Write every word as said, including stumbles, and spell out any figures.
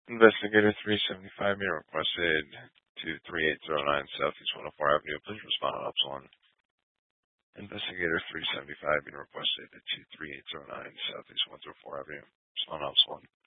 Investigator three seventy-five being requested to three eight zero nine Southeast one oh four Avenue. Please respond on Ops one. Investigator three seventy-five being requested to two three eight zero nine Southeast one oh four Avenue. Respond on Ops one.